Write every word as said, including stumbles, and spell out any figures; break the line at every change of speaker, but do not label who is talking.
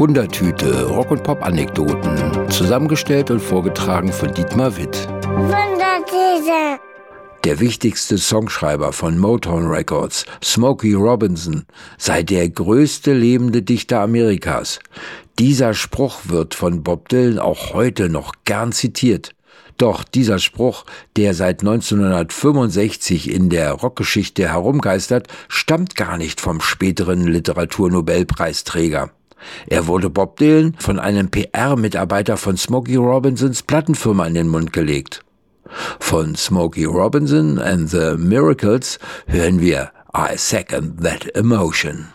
Wundertüte, Rock- und Pop-Anekdoten, zusammengestellt und vorgetragen von Dietmar Witt.
Wundertüte.
Der wichtigste Songschreiber von Motown Records, Smokey Robinson, sei der größte lebende Dichter Amerikas. Dieser Spruch wird von Bob Dylan auch heute noch gern zitiert. Doch dieser Spruch, der seit neunzehnhundertfünfundsechzig in der Rockgeschichte herumgeistert, stammt gar nicht vom späteren Literaturnobelpreisträger. Er wurde Bob Dylan von einem P R-Mitarbeiter von Smokey Robinsons Plattenfirma in den Mund gelegt. Von Smokey Robinson and the Miracles hören wir I Second That Emotion.